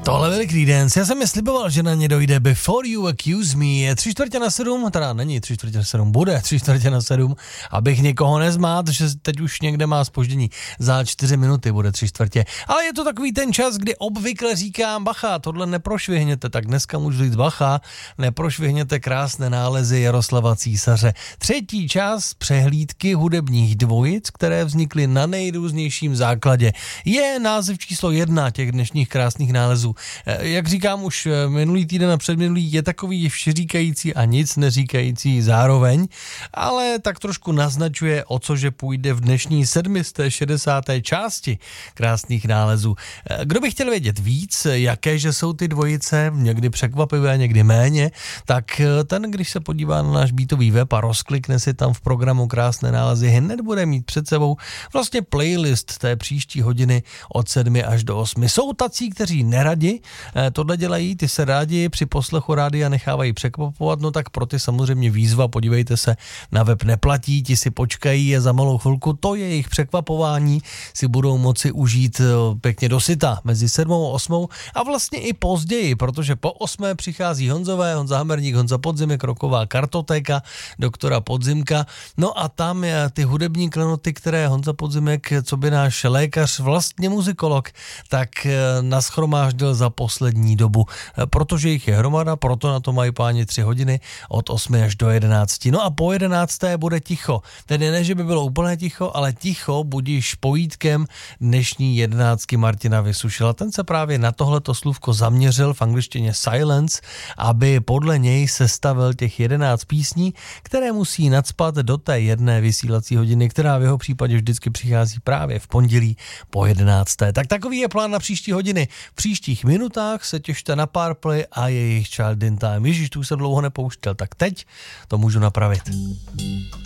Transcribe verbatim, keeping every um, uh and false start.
Tohle byl Creedence. Já jsem mi sliboval, že na ně dojde Before You Accuse Me. Je tři čtvrtě na sedm, teda není tři čtvrtě na sedm, bude tři čtvrtě na sedm, abych někoho nezmát, že teď už někde má zpoždění. Za čtyři minuty bude tři čtvrtě. Ale je to takový ten čas, kdy obvykle říkám bacha, tohle neprošvihněte, tak dneska můžu říct bacha, neprošvihněte krásné nálezy Jaroslava Císaře. Třetí čas přehlídky hudebních dvojic, které vznikly na nejrůznějším základě. Je název číslo jedna těch dnešních krásných nálezů. Jak říkám už minulý týden a předminulý, je takový všeříkající a nic neříkající zároveň, ale tak trošku naznačuje, o cože půjde v dnešní sedmisté šedesáté části krásných nálezů. Kdo by chtěl vědět víc, jaké že jsou ty dvojice, někdy překvapivé, někdy méně, tak ten, když se podívá na náš beatový web a rozklikne si tam v programu krásné nálezy, hned bude mít před sebou vlastně playlist té příští hodiny od sedmi až do osmi. Jsou tací, kteří neradi tohle dělají, ty se rádi při poslechu rádia nechávají překvapovat, no tak pro ty samozřejmě výzva, podívejte se, na web neplatí, ti si počkají a za malou chvilku to je jejich překvapování, si budou moci užít pěkně dosyta mezi sedmou a osmou a vlastně i později, protože po osmé přichází Honzové, Honza Hamerník, Honza Podzimek, roková kartotéka, doktora Podzimka, no a tam je ty hudební klenoty, které Honza Podzimek, co by náš lékař, vlastně muzikolog, tak nashromáždil za poslední dobu, protože jich je hromada, proto na to mají páni tři hodiny od osmi až do jedenácti. No a po jedenácté bude ticho. Tedy ne, že by bylo úplně ticho, ale ticho budíš pojítkem dnešní jedenáctky Martina Vysušila. Ten se právě na tohleto slůvko zaměřil, v angličtině silence, aby podle něj sestavil těch jedenáct písní, které musí nacpat do té jedné vysílací hodiny, která v jeho případě vždycky přichází právě v pondělí po jedenácté. Tak takový je plán na příští hodiny. V příštích minutách se těšte na Powerplay a jejich Child in Time. Ježíš, tu už jsem dlouho nepouštěl, tak teď to můžu napravit.